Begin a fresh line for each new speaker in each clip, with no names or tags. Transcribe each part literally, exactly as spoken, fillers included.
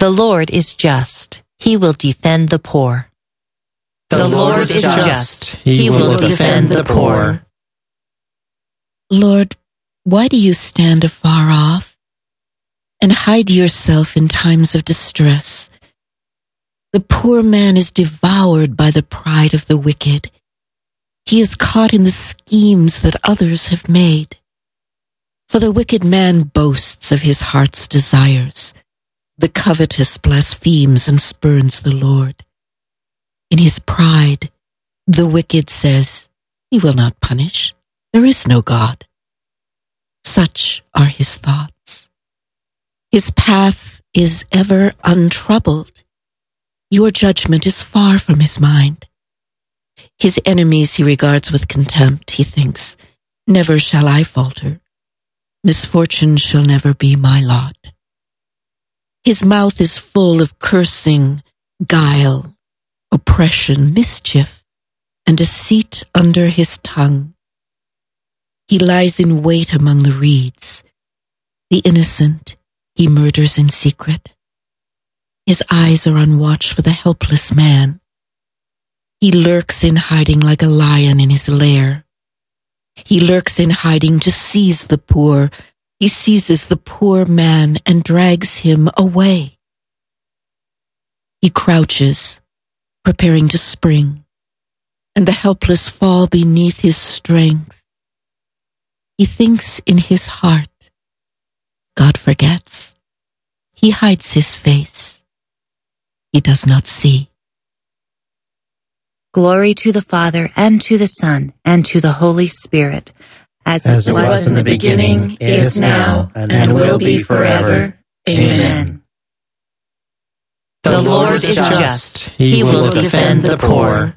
The Lord is just. He will defend the poor. The Lord is just. He will defend the poor.
Lord, why do you stand afar off and hide yourself in times of distress? The poor man is devoured by the pride of the wicked. He is caught in the schemes that others have made. For the wicked man boasts of his heart's desires. The covetous blasphemes and spurns the Lord. In his pride, the wicked says, "He will not punish. There is no God." Such are his thoughts. His path is ever untroubled. Your judgment is far from his mind. His enemies he regards with contempt. He thinks, "Never shall I falter. Misfortune shall never be my lot." His mouth is full of cursing, guile, oppression, mischief, and deceit under his tongue. He lies in wait among the reeds. The innocent he murders in secret. His eyes are on watch for the helpless man. He lurks in hiding like a lion in his lair. He lurks in hiding to seize the poor. He seizes the poor man and drags him away. He crouches, preparing to spring, and the helpless fall beneath his strength. He thinks in his heart, God forgets. He hides his face. He does not see.
Glory to the Father, and to the Son, and to the Holy Spirit, as,
as it was, was in the beginning, is now, and, and will be forever. Amen.
The Lord is just. He will defend the poor.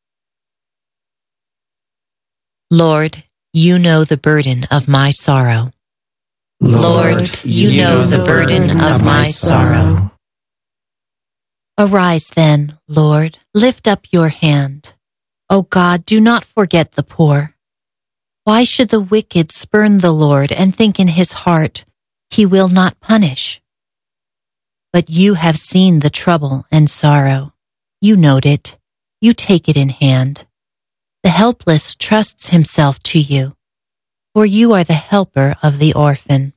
Lord, you know the burden of my sorrow. Lord, you know the burden of my sorrow. Arise then, Lord, lift up your hand. O God, do not forget the poor. Why should the wicked spurn the Lord and think in his heart, he will not punish? But you have seen the trouble and sorrow. You note it. You take it in hand. The helpless trusts himself to you, for you are the helper of the orphan.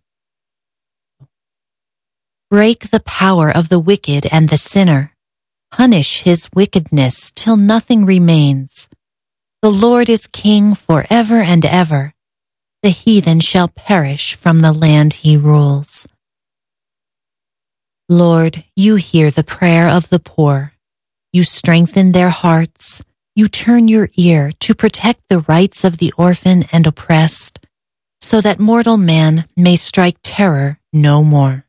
Break the power of the wicked and the sinner. Punish his wickedness till nothing remains. The Lord is king forever and ever. The heathen shall perish from the land he rules. Lord, you hear the prayer of the poor. You strengthen their hearts. You turn your ear to protect the rights of the orphan and oppressed, so that mortal man may strike terror no more.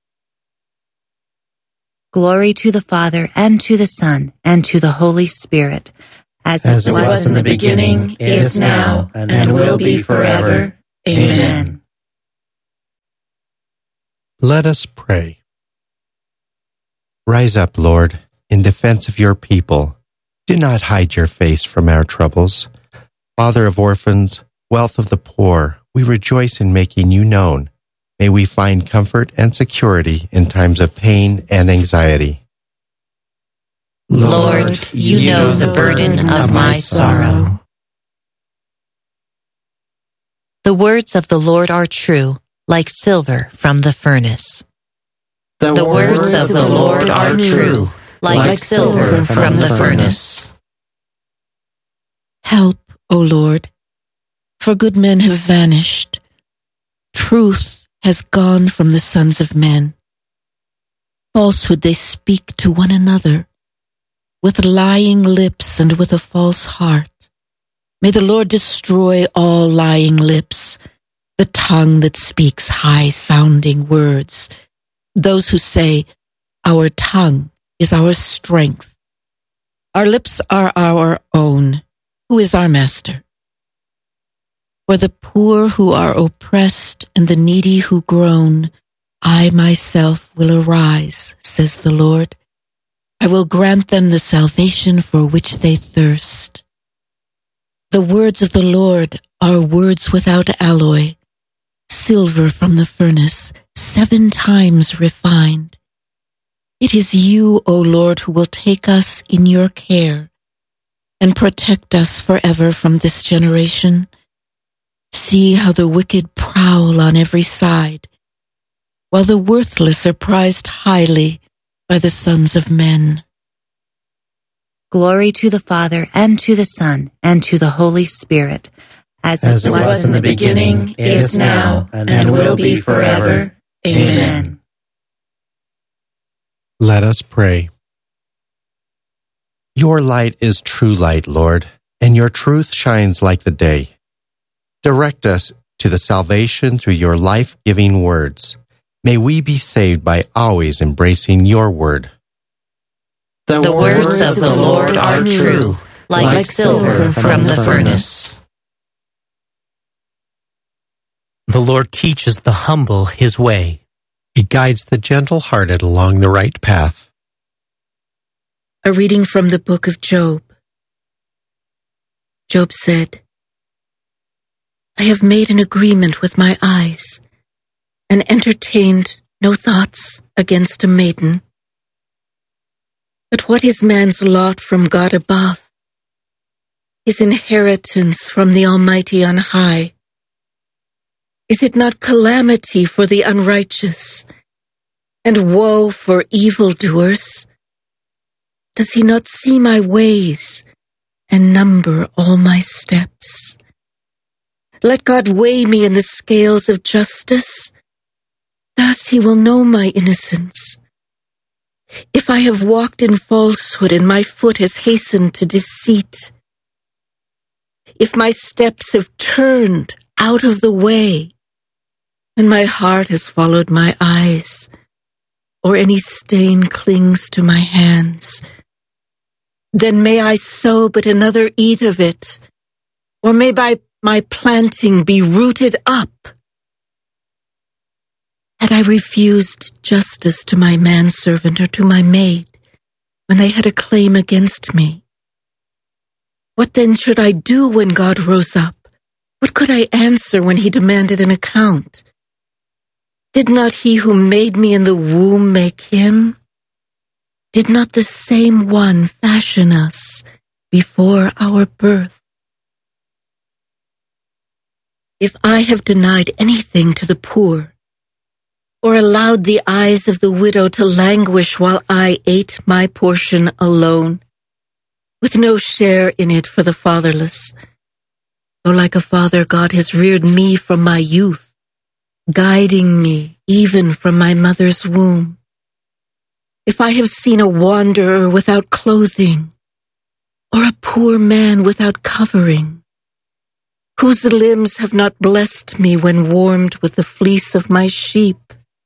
Glory to the Father, and to the Son, and to the Holy Spirit, as,
as
it was,
was in the beginning, is now, and, and will be forever. Amen.
Let us pray. Rise up, Lord, in defense of your people. Do not hide your face from our troubles. Father of orphans, wealth of the poor, we rejoice in making you known. May we find comfort and security in times of pain and anxiety.
Lord, you know the burden of my sorrow. The words of the Lord are true, like silver from the furnace.
The,
the words of the Lord are true, like, like silver from the furnace.
Help, O Lord, for good men have vanished. Truth has gone from the sons of men. Falsehood they speak to one another, with lying lips and with a false heart. May the Lord destroy all lying lips, the tongue that speaks high-sounding words, those who say, our tongue is our strength. Our lips are our own. Who is our master? For the poor who are oppressed and the needy who groan, I myself will arise, says the Lord. I will grant them the salvation for which they thirst. The words of the Lord are words without alloy, silver from the furnace, seven times refined. It is you, O Lord, who will take us in your care and protect us forever from this generation. See how the wicked prowl on every side, while the worthless are prized highly by the sons of men.
Glory to the Father, and to the Son, and to the Holy Spirit, as,
As
it was,
was in the beginning, is now, and will be forever. Amen.
Let us pray. Your light is true light, Lord, and your truth shines like the day. Direct us to the salvation through your life-giving words. May we be saved by always embracing your word.
The,
The words of the Lord are true, like,
like
silver from the furnace.
The Lord teaches the humble his way.
He guides the gentle-hearted along the right path.
A reading from the book of Job. Job said, I have made an agreement with my eyes and entertained no thoughts against a maiden. But what is man's lot from God above? His inheritance from the Almighty on high? Is it not calamity for the unrighteous, and woe for evildoers? Does he not see my ways and number all my steps? Let God weigh me in the scales of justice. Thus he will know my innocence. If I have walked in falsehood and my foot has hastened to deceit, if my steps have turned out of the way, and my heart has followed my eyes, or any stain clings to my hands, then may I sow but another eat of it, or may by my planting be rooted up. Had I refused justice to my manservant or to my maid when they had a claim against me? What then should I do when God rose up? What could I answer when he demanded an account? Did not he who made me in the womb make him? Did not the same one fashion us before our birth? If I have denied anything to the poor, or allowed the eyes of the widow to languish while I ate my portion alone, with no share in it for the fatherless, though like a father God has reared me from my youth, guiding me even from my mother's womb. If I have seen a wanderer without clothing, or a poor man without covering, whose limbs have not blessed me when warmed with the fleece of my sheep,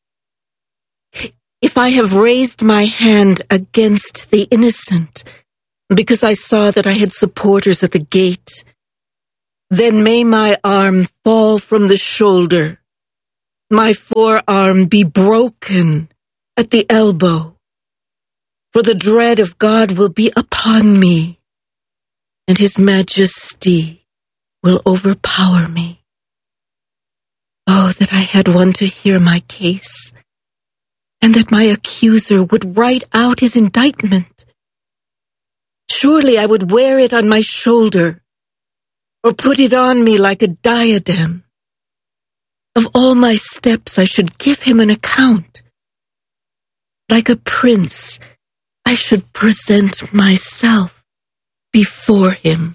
if I have raised my hand against the innocent, because I saw that I had supporters at the gate, then may my arm fall from the shoulder, my forearm be broken at the elbow, for the dread of God will be upon me, and his majesty will overpower me. Oh, that I had one to hear my case, and that my accuser would write out his indictment. Surely I would wear it on my shoulder, or put it on me like a diadem. Of all my steps I should give him an account. Like a prince, I should present myself before him.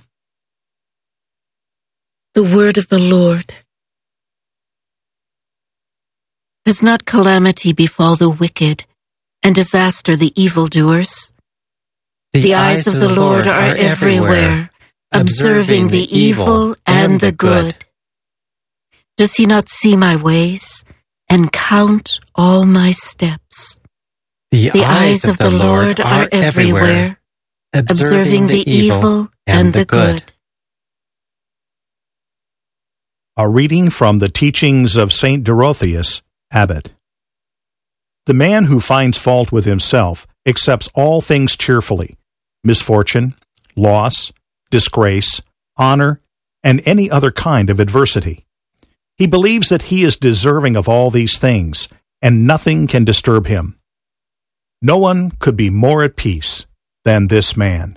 The word of the Lord. Does not calamity befall the wicked, and disaster the evildoers? The, the eyes of the Lord are everywhere, observing the evil and the good. Does he not see my ways, and count all my steps?
The,
the eyes of the Lord are everywhere, observing the evil and the good.
A reading from the Teachings of Saint Dorotheus, Abbot. The man who finds fault with himself accepts all things cheerfully, misfortune, loss, disgrace, honor, and any other kind of adversity. He believes that he is deserving of all these things, and nothing can disturb him. No one could be more at peace than this man.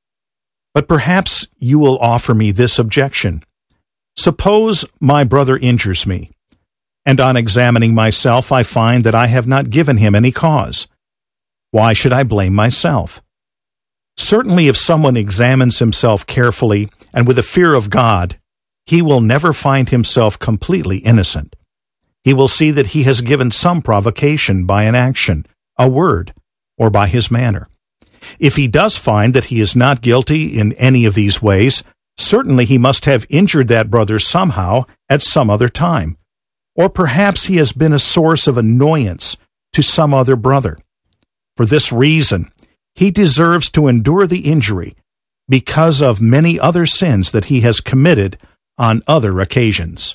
But perhaps you will offer me this objection. Suppose my brother injures me, and on examining myself I find that I have not given him any cause. Why should I blame myself? Certainly if someone examines himself carefully and with a fear of God, he will never find himself completely innocent. He will see that he has given some provocation by an action, a word, or by his manner. If he does find that he is not guilty in any of these ways, certainly he must have injured that brother somehow at some other time. Or perhaps he has been a source of annoyance to some other brother. For this reason, he deserves to endure the injury because of many other sins that he has committed on other occasions.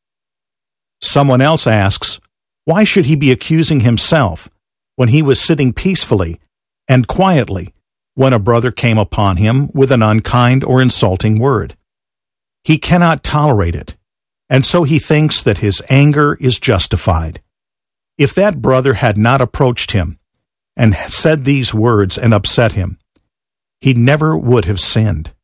Someone else asks, why should he be accusing himself when he was sitting peacefully and quietly when a brother came upon him with an unkind or insulting word? He cannot tolerate it, and so he thinks that his anger is justified. If that brother had not approached him and said these words and upset him, he never would have sinned.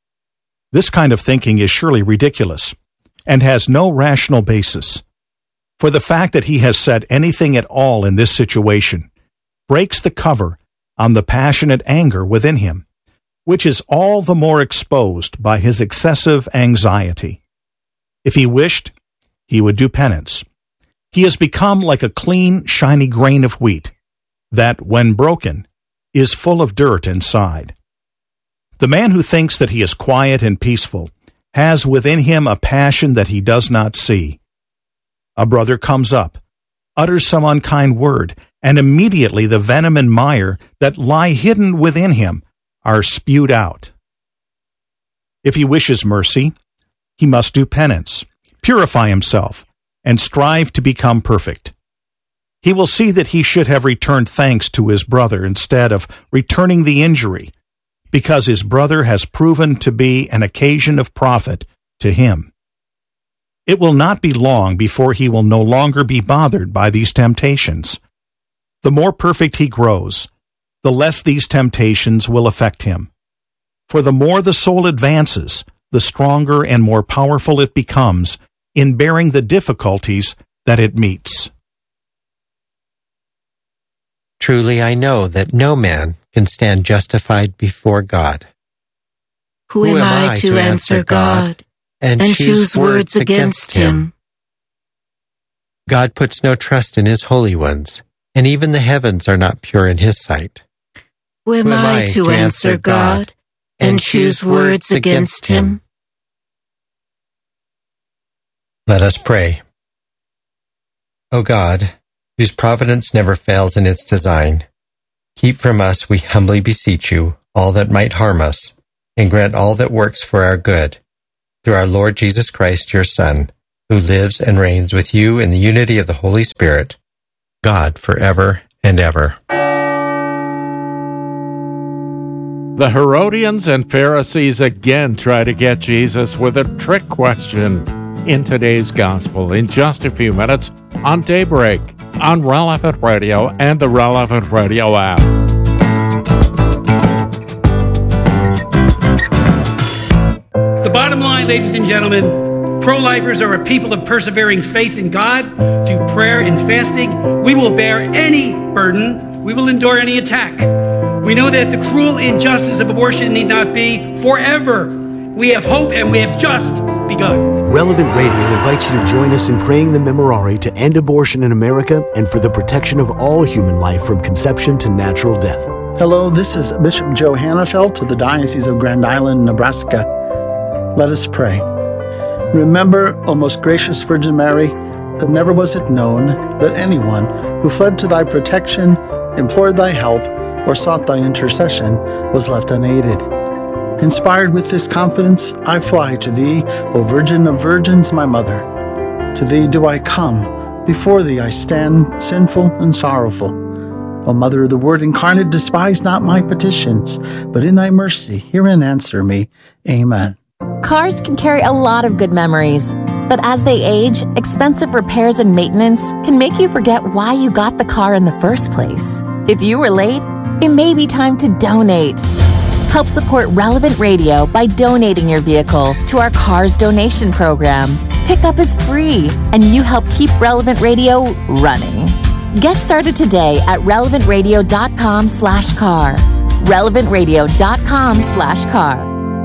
This kind of thinking is surely ridiculous and has no rational basis, for the fact that he has said anything at all in this situation breaks the cover on the passionate anger within him, which is all the more exposed by his excessive anxiety. If he wished, he would do penance. He has become like a clean, shiny grain of wheat that, when broken, is full of dirt inside. The man who thinks that he is quiet and peaceful has within him a passion that he does not see. A brother comes up, utters some unkind word, and immediately the venom and mire that lie hidden within him are spewed out. If he wishes mercy, he must do penance, purify himself, and strive to become perfect. He will see that he should have returned thanks to his brother instead of returning the injury, because his brother has proven to be an occasion of profit to him. It will not be long before he will no longer be bothered by these temptations. The more perfect he grows, the less these temptations will affect him. For the more the soul advances, the stronger and more powerful it becomes in bearing the difficulties that it meets.
Truly I know that no man can stand justified before God.
Who, Who am I to answer God
and,
and
choose
words against him?
God puts no trust in his holy ones, and even the heavens are not pure in his sight.
Who am, Who am I to answer God and choose words against him?
Let us pray. O God, whose providence never fails in its design, keep from us, we humbly beseech you, all that might harm us, and grant all that works for our good, through our Lord Jesus Christ, your Son, who lives and reigns with you in the unity of the Holy Spirit, God forever and ever.
The Herodians and Pharisees again try to get Jesus with a trick question in today's gospel in just a few minutes on Daybreak, on Relevant Radio and the Relevant Radio app.
The bottom line, ladies and gentlemen, pro-lifers are a people of persevering faith in God through prayer and fasting. We will bear any burden. We will endure any attack. We know that the cruel injustice of abortion need not be forever. We have hope and we have just begun.
Relevant Radio invites you to join us in praying the Memorare to end abortion in America and for the protection of all human life from conception to natural death.
Hello, this is Bishop Joe Hannafelt of the Diocese of Grand Island, Nebraska. Let us pray. Remember, O most gracious Virgin Mary, that never was it known that anyone who fled to thy protection, implored thy help, or sought thy intercession was left unaided. Inspired with this confidence, I fly to thee, O Virgin of Virgins, my Mother. To thee do I come, before thee I stand, sinful and sorrowful. O Mother of the Word incarnate, despise not my petitions, but in thy mercy hear and answer me. Amen.
Cars can carry a lot of good memories, but as they age, expensive repairs and maintenance can make you forget why you got the car in the first place. If you were late, it may be time to donate. Help support Relevant Radio by donating your vehicle to our Cars donation program. Pickup is free, and you help keep Relevant Radio running. Get started today at relevantradio.com slash car. relevantradio.com slash car.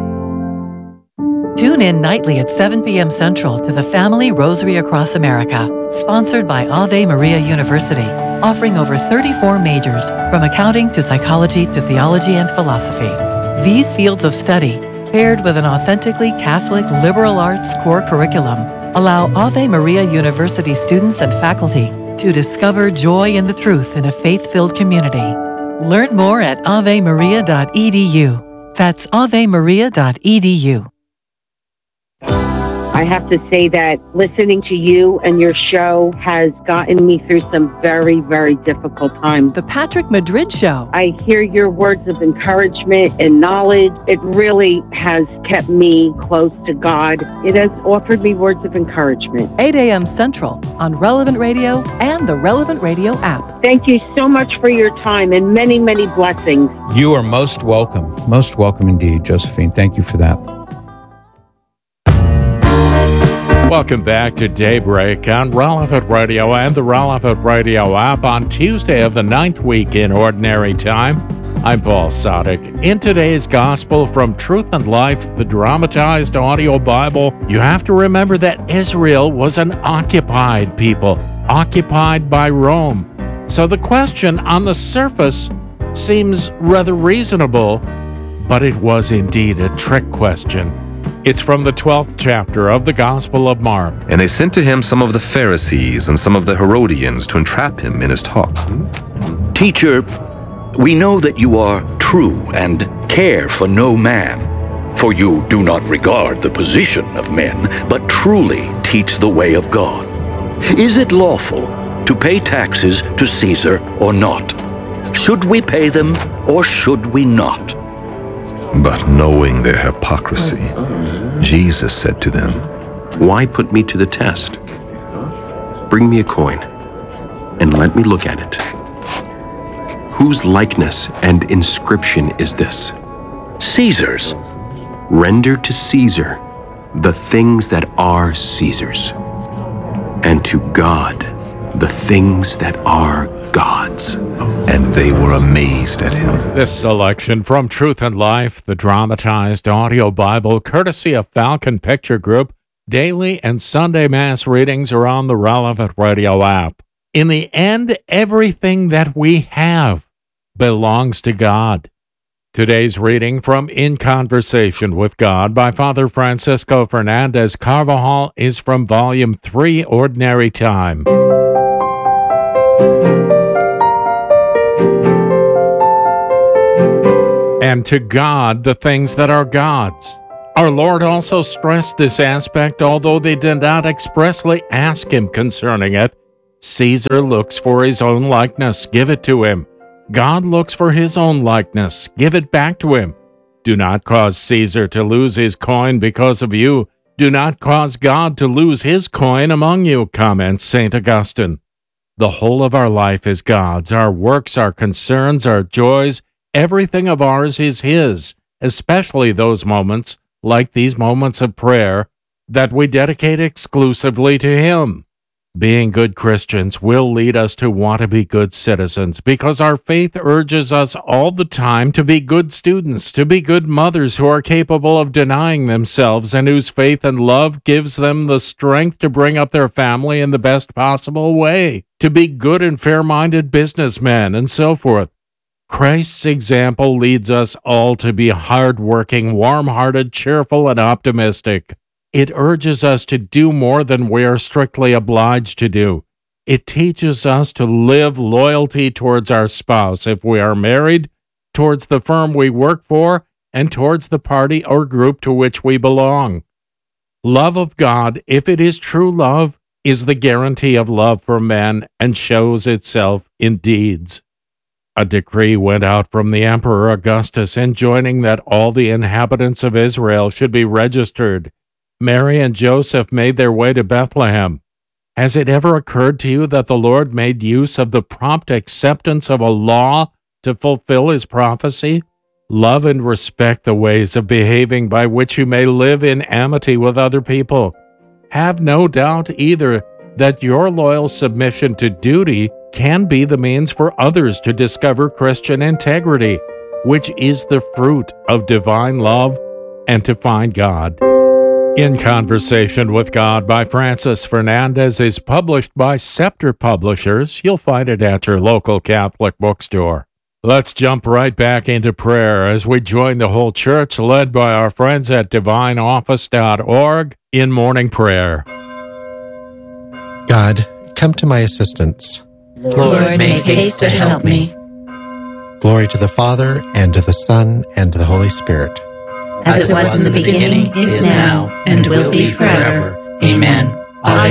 Tune in nightly at seven p.m. Central to the Family Rosary Across America, sponsored by Ave Maria University, offering over thirty-four majors, from accounting to psychology to theology and philosophy. These fields of study, paired with an authentically Catholic liberal arts core curriculum, allow Ave Maria University students and faculty to discover joy in the truth in a faith-filled community. Learn more at ave maria dot e d u. That's ave maria dot e d u.
I have to say that listening to you and your show has gotten me through some very, very difficult times.
The Patrick Madrid Show.
I hear your words of encouragement and knowledge. It really has kept me close to God. It has offered me words of encouragement.
eight a.m. Central on Relevant Radio and the Relevant Radio app.
Thank you so much for your time and many, many blessings.
You are most welcome. Most welcome indeed, Josephine. Thank you for that.
Welcome back to Daybreak on Relevant Radio and the Relevant Radio app on Tuesday of the ninth week in Ordinary Time. I'm Paul Sadek. In today's Gospel from Truth and Life, the dramatized audio Bible, you have to remember that Israel was an occupied people, occupied by Rome. So the question on the surface seems rather reasonable, but it was indeed a trick question. It's from the twelfth chapter of the Gospel of Mark.
And they sent to him some of the Pharisees and some of the Herodians to entrap him in his talk.
Teacher, we know that you are true and care for no man, for you do not regard the position of men, but truly teach the way of God. Is it lawful to pay taxes to Caesar or not? Should we pay them or should we not?
But knowing their hypocrisy, Jesus said to them,
Why put me to the test? Bring me a coin, and let me look at it. Whose likeness and inscription is this?
Caesar's.
Render to Caesar the things that are Caesar's, and to God the things that are God's.
And they were amazed at him.
This selection from Truth and Life, the dramatized audio Bible, courtesy of Falcon Picture Group. Daily and Sunday Mass readings are on the Relevant Radio app. In the end, everything that we have belongs to God. Today's reading from In Conversation with God by Father Francisco Fernandez Carvajal is from Volume three, Ordinary Time. And to God the things that are God's. Our Lord also stressed this aspect, although they did not expressly ask him concerning it. Caesar looks for his own likeness, give it to him. God looks for his own likeness, give it back to him. Do not cause Caesar to lose his coin because of you. Do not cause God to lose his coin among you, comments Saint Augustine. The whole of our life is God's, our works, our concerns, our joys, everything of ours is his, especially those moments, like these moments of prayer, that we dedicate exclusively to him. Being good Christians will lead us to want to be good citizens, because our faith urges us all the time to be good students, to be good mothers who are capable of denying themselves and whose faith and love gives them the strength to bring up their family in the best possible way, to be good and fair-minded businessmen, and so forth. Christ's example leads us all to be hard-working, warm-hearted, cheerful, and optimistic. It urges us to do more than we are strictly obliged to do. It teaches us to live loyalty towards our spouse if we are married, towards the firm we work for, and towards the party or group to which we belong. Love of God, if it is true love, is the guarantee of love for men and shows itself in deeds. A decree went out from the Emperor Augustus enjoining that all the inhabitants of Israel should be registered. Mary and Joseph made their way to Bethlehem. Has it ever occurred to you that the Lord made use of the prompt acceptance of a law to fulfill his prophecy? Love and respect the ways of behaving by which you may live in amity with other people. Have no doubt either that your loyal submission to duty can be the means for others to discover Christian integrity, which is the fruit of divine love, and to find God. In Conversation with God by Francis Fernandez is published by Scepter Publishers. You'll find it at your local Catholic bookstore. Let's jump right back into prayer as we join the whole church led by our friends at divine office dot org in morning prayer.
God, come to my assistance.
Lord, make haste to help me.
Glory to the Father, and to the Son, and to the Holy Spirit.
As it was in the beginning, is now, and will be forever. Amen. Alleluia.